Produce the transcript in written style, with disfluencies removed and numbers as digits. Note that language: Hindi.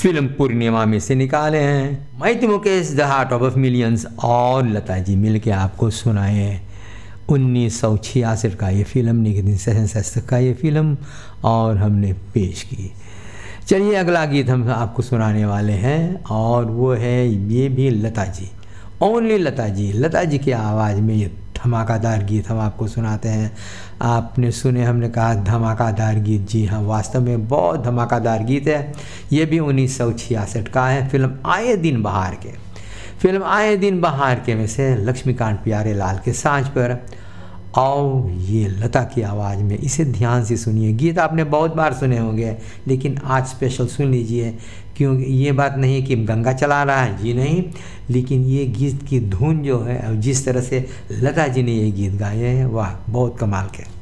फिल्म पूर्णिमा में से निकाले हैं। मैं Mukesh the heart of millions और लता जी मिलके आपको सुनाए हैं 1966 का ये फिल्म, नितिन सेन का ये फिल्म, और हमने पेश की। चलिए अगला गीत हम आपको सुनाने वाले हैं और वो है ये भी लता जी, ओनली लता जी की आवाज़ में ये धमाकादार गीत हम आपको सुनाते हैं। आपने सुने, हमने कहा धमाकादार गीत, जी हाँ वास्तव में बहुत धमाकादार गीत है। ये भी 1966 का है। फिल्म आए दिन बहार के में से लक्ष्मीकांत प्यारेलाल के सांच पर, और ये लता की आवाज़ में, इसे ध्यान से सुनिए। गीत आपने बहुत बार सुने होंगे लेकिन आज स्पेशल सुन लीजिए, क्योंकि ये बात नहीं है कि गंगा चला रहा है, जी नहीं, लेकिन ये गीत की धुन जो है, जिस तरह से लता जी ने ये गीत गाए हैं, वाह बहुत कमाल के।